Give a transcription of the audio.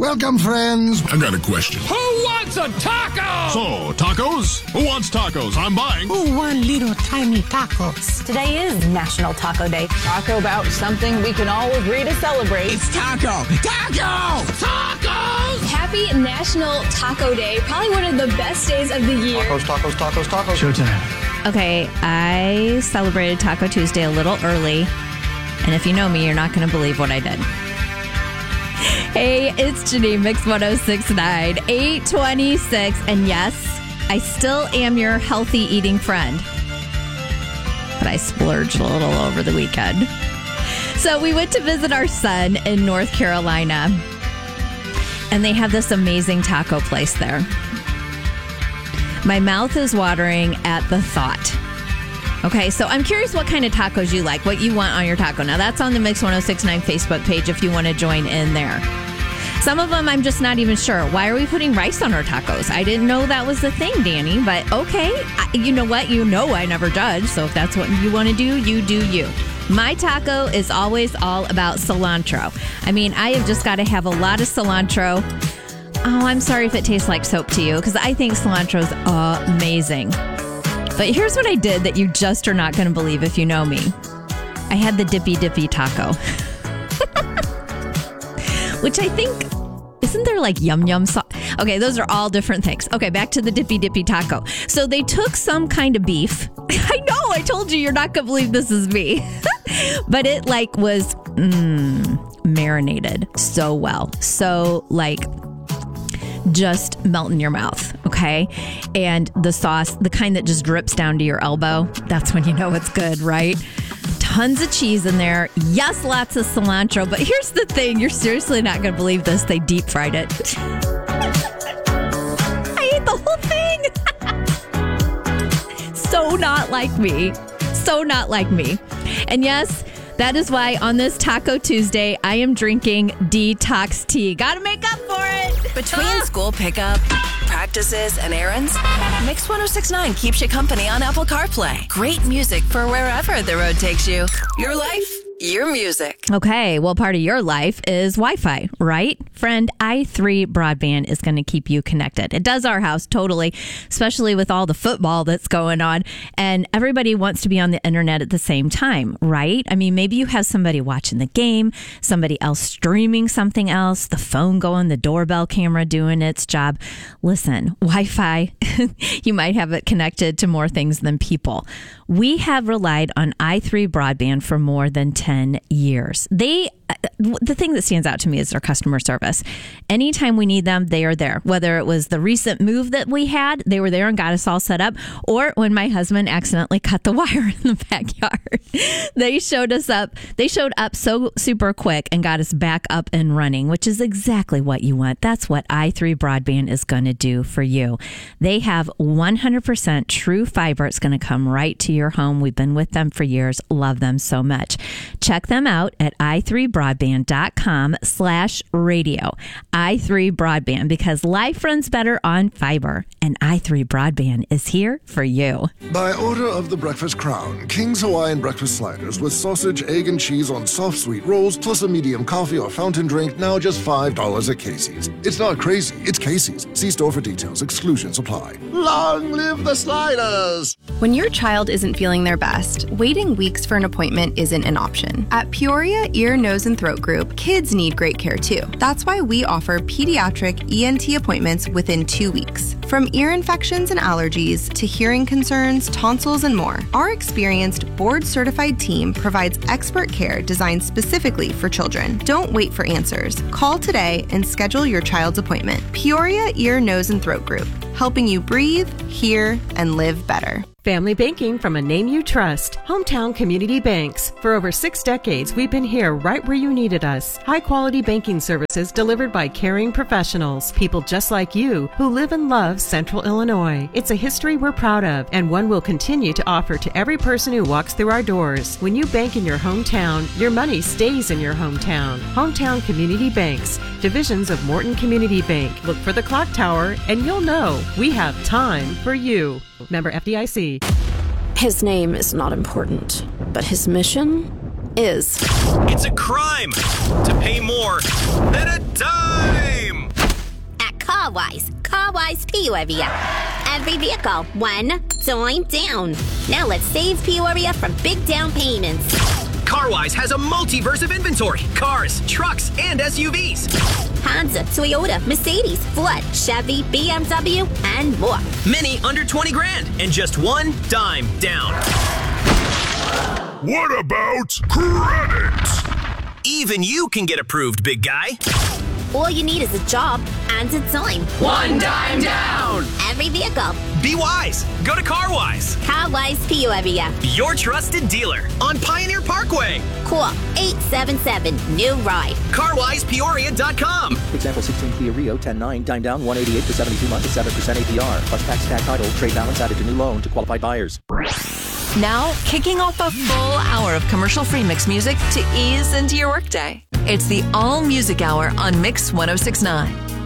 Welcome, friends. I got a question. Who wants a taco? So, tacos? Who wants tacos? I'm buying. Who want little tiny tacos? Today is National Taco Day. Taco about something we can all agree to celebrate. It's taco! Taco! Tacos! Happy National Taco Day. Probably one of the best days of the year. Tacos. Showtime. Okay, I celebrated Taco Tuesday a little early. And if you know me, you're not going to believe what I did. Hey, it's Janine, Mix 1069, 826. And yes, I still am your healthy eating friend. But I splurged a little over the weekend. So we went to visit our son in North Carolina. And they have this amazing taco place there. My mouth is watering at the thought. Okay, so I'm curious what kind of tacos you like, what you want on your taco. Now, that's on the Mix 1069 Facebook page if you want to join in there. Some of them I'm just not even sure. Why are we putting rice on our tacos? I didn't know that was the thing, Danny, but okay. You know what? You know I never judge, so if that's what you want to do, you do you. My taco is always all about cilantro. I mean, I have just got to have a lot of cilantro. Oh, I'm sorry if it tastes like soap to you, because I think cilantro is amazing. But here's what I did that you just are not going to believe if you know me. I had the Dippy Dippy taco. Which I think, isn't there like yum yum sauce? Okay, those are all different things. Okay, back to the Dippy Dippy taco. So they took some kind of beef. I know, I told you you're not going to believe this is me. But it like was marinated so well. So like just melt in your mouth, okay? And the sauce, the kind that just drips down to your elbow, that's when you know it's good, right? Tons of cheese in there. Yes, lots of cilantro. But here's the thing. You're seriously not going to believe this. They deep fried it. I ate the whole thing. So not like me. So not like me. And yes, that is why on this Taco Tuesday, I am drinking detox tea. Got to make up for it. Between school pickup, practices, and errands, Mix 1069 keeps you company on Apple CarPlay. Great music for wherever the road takes you. Your life, your music. Okay, well, part of your life is Wi-Fi, right? Friend, i3 Broadband is going to keep you connected. It does our house totally, especially with all the football that's going on. And everybody wants to be on the internet at the same time, right? I mean, maybe you have somebody watching the game, somebody else streaming something else, the phone going, the doorbell camera doing its job. Listen, Wi-Fi, you might have it connected to more things than people. We have relied on i3 Broadband for more than 10 years. The thing that stands out to me is their customer service. Anytime we need them, they are there. Whether it was the recent move that we had, they were there and got us all set up, or when my husband accidentally cut the wire in the backyard, they showed up so super quick and got us back up and running, which is exactly what you want. That's what i3 Broadband is going to do for you. They have 100% true fiber. It's going to come right to your home. We've been with them for years. Love them so much. Check them out at i3broadband.com/radio. i3 Broadband, because life runs better on fiber, and i3 Broadband is here for you. By order of the Breakfast Crown, King's Hawaiian breakfast sliders with sausage, egg, and cheese on soft sweet rolls, plus a medium coffee or fountain drink, now just $5 at Casey's. It's not crazy, it's Casey's. See store for details. Exclusions apply. Long live the sliders! When your child isn't feeling their best, waiting weeks for an appointment isn't an option. At Peoria Ear, Nose, and Throat Group, kids need great care too. That's why we offer pediatric ENT appointments within 2 weeks. From ear infections and allergies to hearing concerns, tonsils, and more, our experienced board-certified team provides expert care designed specifically for children. Don't wait for answers. Call today and schedule your child's appointment. Peoria Ear, Nose, and Throat Group, helping you breathe, hear, and live better. Family banking from a name you trust. Hometown Community Banks. For over 6 decades, we've been here right where you needed us. High-quality banking services delivered by caring professionals. People just like you who live and love Central Illinois. It's a history we're proud of and one we'll continue to offer to every person who walks through our doors. When you bank in your hometown, your money stays in your hometown. Hometown Community Banks. Divisions of Morton Community Bank. Look for the clock tower and you'll know we have time for you. Member FDIC. His name is not important, but his mission is. It's a crime to pay more than a dime. Carwise Peoria. Every vehicle, one time down. Now let's save Peoria from big down payments. Carwise has a multiverse of inventory. Cars, trucks, and SUVs. Honda, Toyota, Mercedes, Ford, Chevy, BMW, and more. Many under 20 grand and just one dime down. What about credit? Even you can get approved, big guy. All you need is a job and a dime. One dime down. Every vehicle. Be wise. Go to Carwise. Carwise Peoria. Your trusted dealer on Pioneer Parkway. Call 877-NEW-RIDE. CarwisePeoria.com. Example 16 Kia Rio 10.9, dime down 188 for 72 months at 7% APR. Plus tax, tag title, trade balance added to new loan to qualified buyers. Now, kicking off a full hour of commercial-free mix music to ease into your workday. It's the All Music Hour on Mix 106.9.